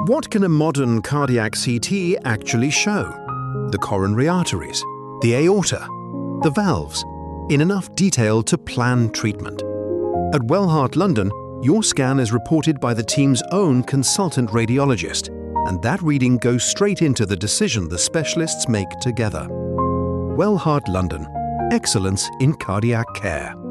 What can a modern cardiac CT actually show? The coronary arteries, the aorta, the valves, in enough detail to plan treatment. At Wellheart London, your scan is reported by the team's own consultant radiologist, and that reading goes straight into the decision the specialists make together. Wellheart London. Excellence in cardiac care.